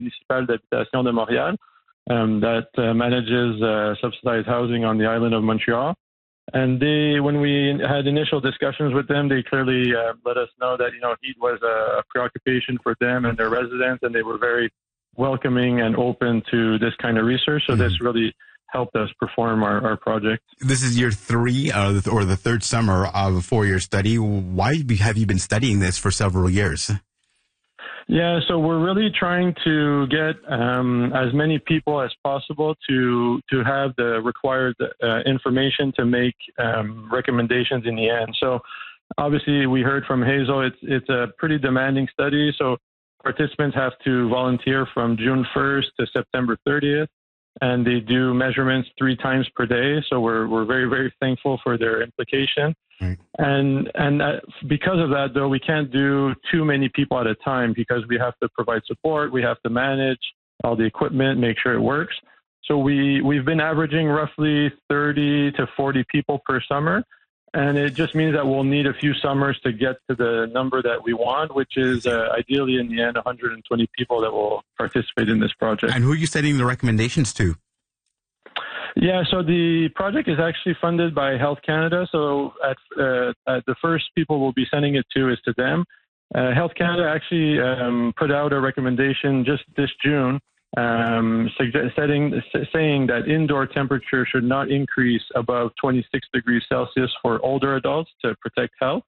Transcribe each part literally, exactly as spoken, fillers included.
municipale d'habitation de Montréal um, that uh, manages uh, subsidized housing on the island of Montreal. And they, when we had initial discussions with them, they clearly uh, let us know that, you know, heat was a preoccupation for them and their residents, and they were very welcoming and open to this kind of research. So mm-hmm. this really helped us perform our, our project. This is year three uh, or the third summer of a four-year study. Why have you been studying this for several years? Yeah, so we're really trying to get um, as many people as possible to to have the required uh, information to make um, recommendations in the end. So obviously we heard from Hazel, it's it's a pretty demanding study. So participants have to volunteer from June first to September thirtieth, and they do measurements three times per day. So we're we're very, very thankful for their implication. Right. And and uh, because of that, though, we can't do too many people at a time because we have to provide support. We have to manage all the equipment, make sure it works. So we, we've been averaging roughly thirty to forty people per summer. And it just means that we'll need a few summers to get to the number that we want, which is uh, ideally in the end one hundred twenty people that will participate in this project. And who are you sending the recommendations to? Yeah, so the project is actually funded by Health Canada. So at, uh, at the first people we'll be sending it to is to them. Uh, Health Canada actually um, put out a recommendation just this June um, setting, saying that indoor temperature should not increase above twenty-six degrees Celsius for older adults to protect health.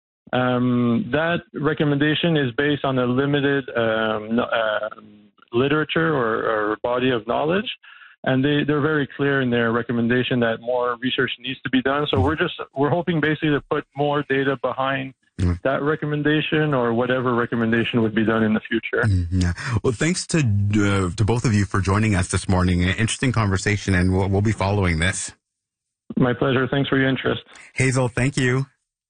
Um, that recommendation is based on a limited um, uh, literature or, or body of knowledge. And they, they're very clear in their recommendation that more research needs to be done. So we're just, we're hoping basically to put more data behind mm. that recommendation or whatever recommendation would be done in the future. Mm-hmm. Yeah. Well, thanks to uh, to both of you for joining us this morning. An interesting conversation, and we'll, we'll be following this. My pleasure. Thanks for your interest. Hazel, thank you.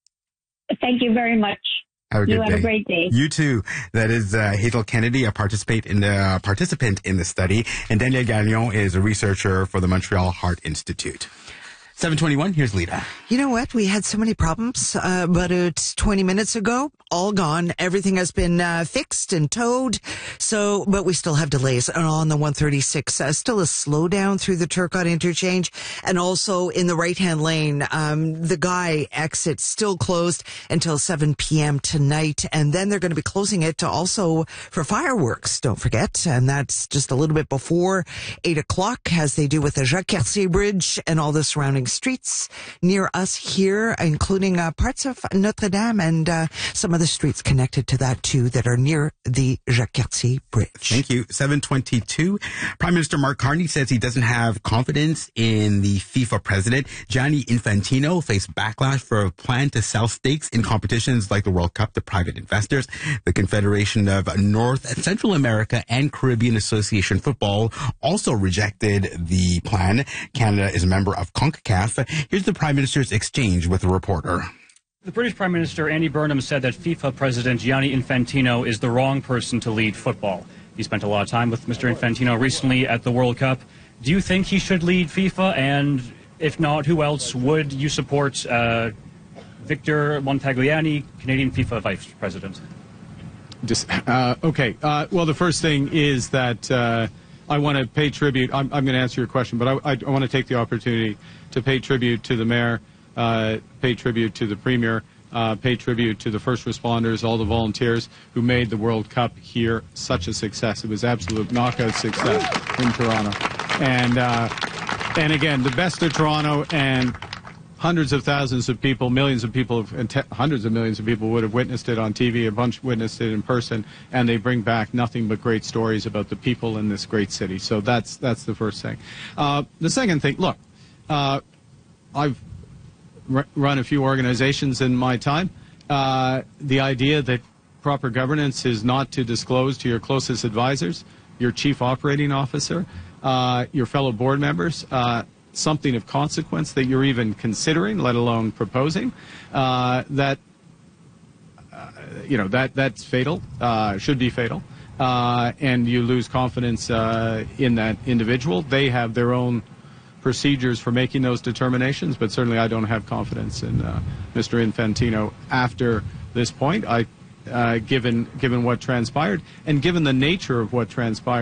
Thank you very much. Have a you good have day. a great day. You too. That is uh, Hazel Kennedy, a participate in the uh, participant in the study, and Daniel Gagnon is a researcher for the Montreal Heart Institute. seven twenty-one, here's Lita. You know what? We had so many problems uh, about it twenty minutes ago. All gone. Everything has been uh, fixed and towed. So, but we still have delays on the one thirty-six. Uh, still a slowdown through the Turcotte interchange, and also in the right-hand lane. Um, the Guy exit still closed until seven p.m. tonight, and then they're going to be closing it to also for fireworks. Don't forget, and that's just a little bit before eight o'clock, as they do with the Jacques Cartier Bridge and all the surrounding streets near us here, including uh, parts of Notre Dame and uh, some of the streets connected to that too that are near the Jacques Cartier Bridge. Thank you. seven twenty-two. Prime Minister Mark Carney says he doesn't have confidence in the FIFA president. Gianni Infantino faced backlash for a plan to sell stakes in competitions like the World Cup to private investors. The Confederation of North and Central America and Caribbean Association Football also rejected the plan. Canada is a member of CONCACAF. Here's the Prime Minister's exchange with a reporter. The British Prime Minister Andy Burnham said that FIFA President Gianni Infantino is the wrong person to lead football. He spent a lot of time with Mister Infantino recently at the World Cup. Do you think he should lead FIFA? And if not, who else would you support? Uh, Victor Montagliani, Canadian FIFA Vice President. Just, uh, okay. Uh, well, the first thing is that uh, I want to pay tribute. I'm, I'm going to answer your question, but I, I, I want to take the opportunity to pay tribute to the mayor, uh, pay tribute to the premier, uh, pay tribute to the first responders, all the volunteers who made the World Cup here such a success. It was absolute knockout success in Toronto. And, uh, and again, the best of Toronto, and hundreds of thousands of people, millions of people, and te- hundreds of millions of people would have witnessed it on T V, a bunch witnessed it in person, and they bring back nothing but great stories about the people in this great city. So that's that's the first thing. Uh, the second thing, look, uh, I've r- run a few organizations in my time. Uh, the idea that proper governance is not to disclose to your closest advisors, your chief operating officer, uh, your fellow board members, uh, something of consequence that you're even considering, let alone proposing, uh, that, uh, you know, that that's fatal, uh, should be fatal, uh, and you lose confidence uh, in that individual. They have their own procedures for making those determinations, but certainly I don't have confidence in uh, Mister Infantino after this point. I, uh, given given what transpired, and given the nature of what transpired.